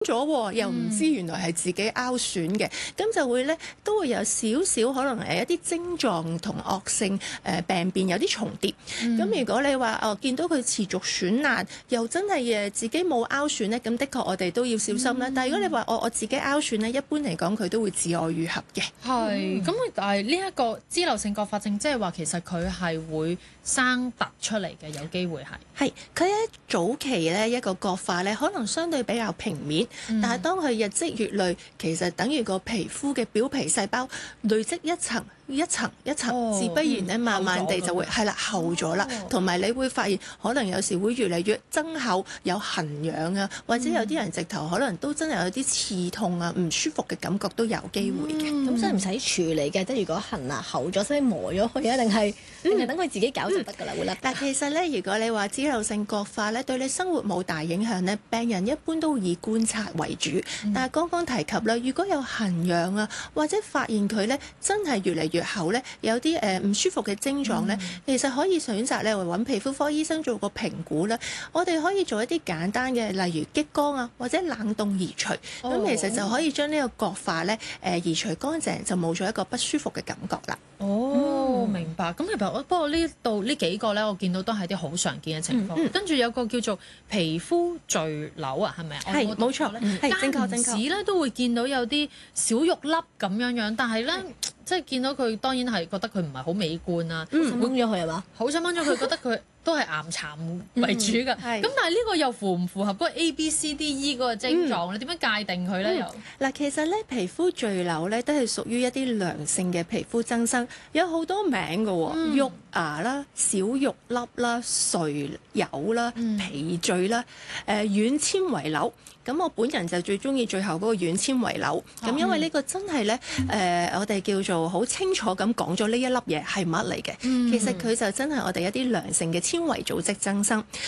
咗又唔知原來係自己拗損嘅，咁就會咧都會有少少可能一啲症狀同惡性病變有啲重疊。咁如果你話見到佢持續損爛，又真係自己冇拗損咧，咁的確我哋都要小心啦。但係如果你話我自己拗損咧，一般嚟講佢都會自我愈合嘅。 係，咁但係呢一個脂漏性角發症，即係話其實佢係會生突出嚟嘅，有機會係。 係，佢喺早期咧一個角化咧，可能相對比較平面，但係當佢日積月累，其實等於個皮膚嘅表皮細胞累積一層一層一層，自不然咧慢慢地就會係啦厚咗啦，同埋你會發現可能有時會越嚟越增厚，有痕癢啊，或者有啲人直頭可能都真係有啲刺痛啊、唔舒服嘅感覺都有機會嘅。 咁所以唔使處理嘅，即係如果痕啊厚咗，所以磨咗佢啊，定係等佢自己搞就得㗎啦，會甩。 但其實咧，如果你話脂漏性角化咧，對你生活冇大影響咧，病人一般都以觀察為主。但係剛剛提及啦，如果有痕癢啊，或者發現佢咧真係越嚟越厚咧，有啲唔舒服嘅症狀咧，其實可以選擇咧揾皮膚科醫生做個評估啦。我哋可以做一啲簡單嘅，例如激光啊，或者冷凍移除，咁其實就可以將呢個角化咧移除乾淨，就冇咗一個不舒服嘅感覺啦。 明白。咁其實不過呢度呢幾個咧，我見到都係啲好常見嘅情況。跟住有個叫做皮膚贅瘤啊，係咪啊？ 係，冇錯，係正確。 間唔時咧都會見到有啲小肉粒咁樣，但係咧即係見到佢當然係覺得佢唔係好美觀啊， 掹咗佢係嘛？ 好想掹咗佢，覺得佢都係岩蠶為主㗎。咁但係呢個又符唔符合嗰個 ABCDE 嗰個症狀咧？點樣界定佢咧？又嗱，其實咧皮膚贅瘤咧都係屬於一啲良性嘅皮膚增生，有好多名㗎喎，肉芽啦、小肉粒啦、垂疣啦、皮贅啦、軟纖維瘤。咁我本人就最中意最後嗰個軟纖維瘤，咁因為呢個真係咧我哋叫做好清楚咁講咗呢一粒嘢係乜嚟嘅。其實佢就真係我哋一啲良性嘅纖維組織增生。